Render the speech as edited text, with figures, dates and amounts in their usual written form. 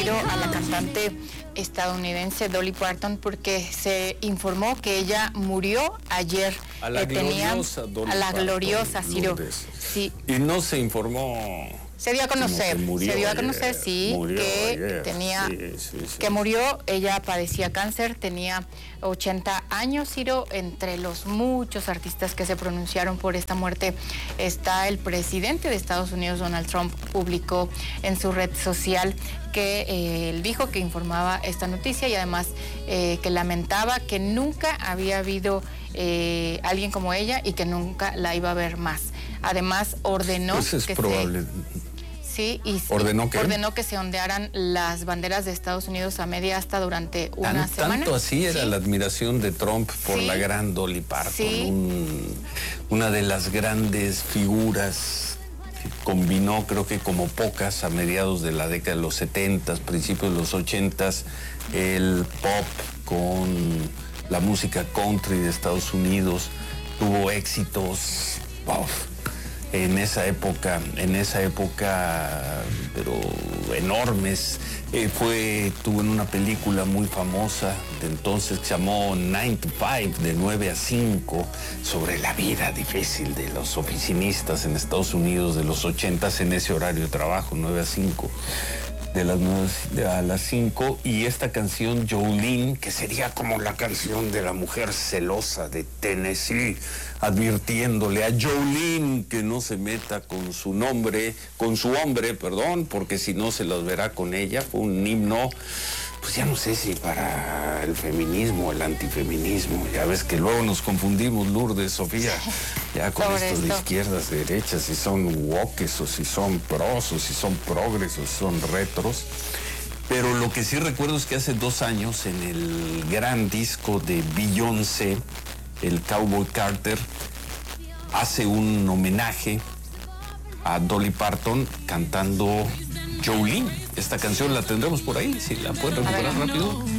a la cantante estadounidense Dolly Parton porque se informó que ella murió ayer. A la gloriosa Dolly a la Parton, gloriosa, Ciro. Sí. Y no se informó. Se dio a conocer, sí, que tenía, que murió. Ella padecía cáncer, tenía 80 años, Ciro. Entre los muchos artistas que se pronunciaron por esta muerte está el presidente de Estados Unidos, Donald Trump. Publicó en su red social que él dijo que informaba esta noticia y además que lamentaba que nunca había habido alguien como ella y que nunca la iba a ver más. Además ordenó que probable. Sí, y ¿Ordenó qué? Ordenó que se ondearan las banderas de Estados Unidos a media asta durante una semana. Tanto así era la admiración de Trump por la gran Dolly Parton, una de las grandes figuras que combinó, creo que como pocas, a mediados de la década de los 70, principios de los 80, el pop con la música country de Estados Unidos. Tuvo éxitos, en esa época, pero enormes. Tuvo en una película muy famosa de entonces que se llamó 9 to 5, de 9 a 5, sobre la vida difícil de los oficinistas en Estados Unidos de los 80s en ese horario de trabajo, 9 a 5. De las 9 a las 5, y esta canción Jolene, que sería como la canción de la mujer celosa de Tennessee, advirtiéndole a Jolene que no se meta con su hombre, porque si no se los verá con ella. Fue un himno, pues ya no sé si para el feminismo o el antifeminismo. Ya ves que luego nos confundimos, Lourdes, Sofía, ya con esto de izquierdas, derechas, si son wokes o si son pros o si son progres o si son retros. Pero lo que sí recuerdo es que hace 2 años, en el gran disco de Beyoncé, el Cowboy Carter, hace un homenaje a Dolly Parton cantando Jolene. Esta canción la tendremos por ahí, si la pueden recuperar rápido.